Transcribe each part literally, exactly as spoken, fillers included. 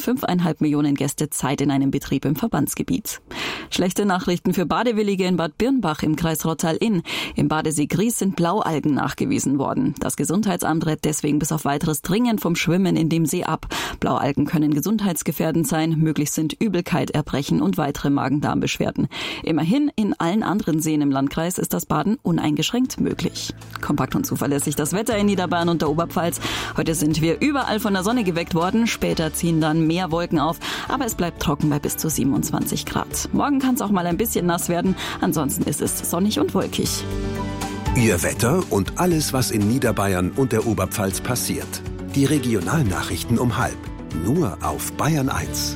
fünfeinhalb Millionen Gäste Zeit in einem Betrieb im Verbandsgebiet. Schlechte Nachrichten für Badewillige in Bad Birnbach im Kreis Rottal-Inn. Im Badesee Gries sind Blaualgen nachgewiesen worden. Das Gesundheitsamt rät deswegen bis auf weiteres dringend vom Schwimmen in dem See ab. Blaualgen können gesundheitsgefährdend sein. Möglich sind Übelkeit, Erbrechen und weitere Magen-Darm-Beschwerden. Immerhin, in allen anderen Seen im Landkreis ist das Baden uneingeschränkt möglich. Kompakt und zuverlässig das Wetter in Niederbayern und der Oberpfalz. Heute sind wir überall von der Sonne geweckt worden. Später ziehen dann mehr Wolken auf, aber es bleibt trocken bei bis zu siebenundzwanzig Grad. Morgen kann es auch mal ein bisschen nass werden. Ansonsten ist es sonnig und wolkig. Ihr Wetter und alles, was in Niederbayern und der Oberpfalz passiert. Die Regionalnachrichten um halb. Nur auf Bayern eins.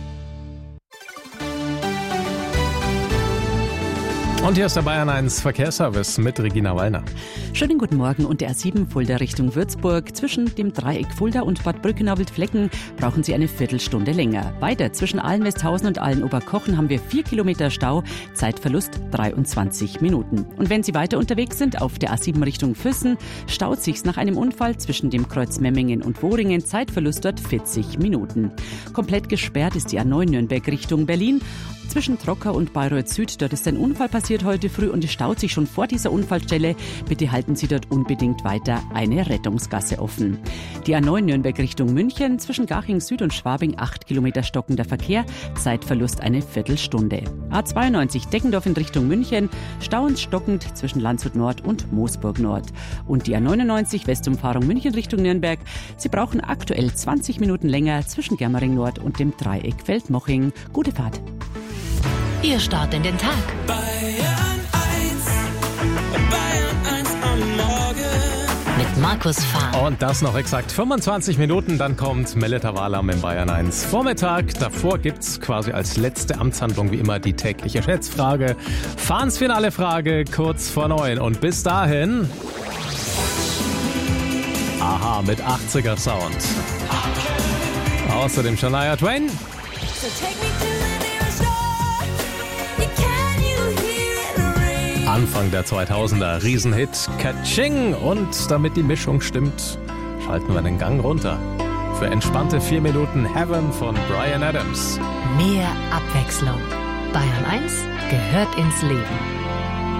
Und hier ist der Bayern eins Verkehrsservice mit Regina Wallner. Schönen guten Morgen. Und der A sieben Fulda Richtung Würzburg. Zwischen dem Dreieck Fulda und Bad Brückenau-Wildflecken brauchen Sie eine Viertelstunde länger. Weiter zwischen Ahlen-Westhausen und Ahlen-Oberkochen haben wir vier Kilometer Stau. Zeitverlust dreiundzwanzig Minuten. Und wenn Sie weiter unterwegs sind auf der A sieben Richtung Füssen, staut sich's nach einem Unfall zwischen dem Kreuz Memmingen und Wohringen. Zeitverlust dort vierzig Minuten. Komplett gesperrt ist die A neun Nürnberg Richtung Berlin. Zwischen Trocker und Bayreuth Süd, dort ist ein Unfall passiert heute früh und es staut sich schon vor dieser Unfallstelle. Bitte halten Sie dort unbedingt weiter eine Rettungsgasse offen. Die A neun Nürnberg Richtung München, zwischen Garching Süd und Schwabing acht Kilometer stockender Verkehr, Zeitverlust eine Viertelstunde. A zweiundneunzig Deckendorf in Richtung München, stauend stockend zwischen Landshut Nord und Moosburg Nord. Und die A neunundneunzig Westumfahrung München Richtung Nürnberg, Sie brauchen aktuell zwanzig Minuten länger zwischen Germering Nord und dem Dreieck Feldmoching. Gute Fahrt. Ihr Start in den Tag. Bayern eins, Bayern eins am Morgen. Mit Markus Fahr. Und das noch exakt fünfundzwanzig Minuten, dann kommt Melita Walam im Bayern eins Vormittag. Davor gibt's quasi als letzte Amtshandlung wie immer die tägliche Schätzfrage. Fahrenfinale-Frage kurz vor neun. Und bis dahin... Aha, mit achtziger Sound. Außerdem Shania Twain. Anfang der zweitausender, Riesenhit, Kaching. Und damit die Mischung stimmt, schalten wir den Gang runter. Für entspannte vier Minuten Heaven von Bryan Adams. Mehr Abwechslung. Bayern eins gehört ins Leben.